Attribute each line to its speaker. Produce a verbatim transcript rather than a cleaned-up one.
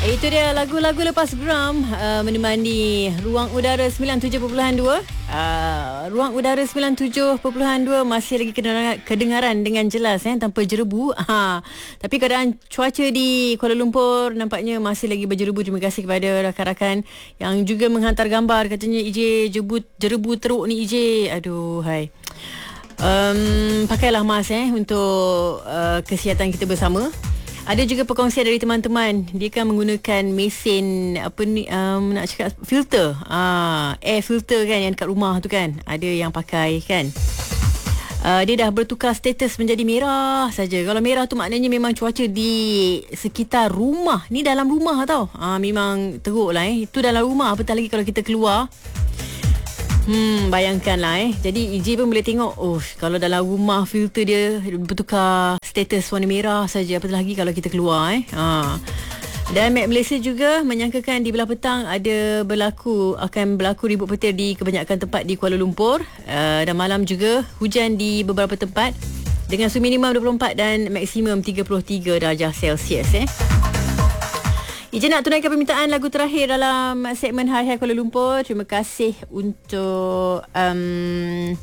Speaker 1: Itu dia lagu-lagu lepas geram uh, menemani Ruang Udara sembilan puluh tujuh perpuluhan dua. Uh, Ruang Udara sembilan puluh tujuh perpuluhan dua masih lagi kedengaran, kedengaran dengan jelas eh, tanpa jerebu. Ha. Tapi keadaan cuaca di Kuala Lumpur nampaknya masih lagi berjerebu. Terima kasih kepada rakan-rakan yang juga menghantar gambar. Katanya I J jerebut, jerebu teruk ni I J. Aduh, hai. Um, pakailah mask eh untuk uh, kesihatan kita bersama. Ada juga perkongsian dari teman-teman. Dia kan menggunakan mesin apa ni, um, nak cakap filter, ah, air filter kan yang dekat rumah tu kan. Ada yang pakai kan. Uh, dia dah bertukar status menjadi merah saja. Kalau merah tu maknanya memang cuaca di sekitar rumah. Ni dalam rumah tau. Ah, memang teruk lah eh. Itu dalam rumah, apatah lagi kalau kita keluar. Hmm, bayangkanlah eh. Jadi I J pun boleh tengok, oh, kalau dalam rumah filter dia bertukar status warna merah saja, apatah lagi kalau kita keluar eh. Ha. Dan Met Malaysia juga menyangkakan di belah petang ada berlaku akan berlaku ribut petir di kebanyakan tempat di Kuala Lumpur. Uh, dan malam juga hujan di beberapa tempat dengan suhu minimum dua puluh empat dan maksimum tiga puluh tiga darjah Celsius eh. I J nak tunaikan permintaan lagu terakhir dalam segmen Hai Hai Kuala Lumpur. Terima kasih untuk um,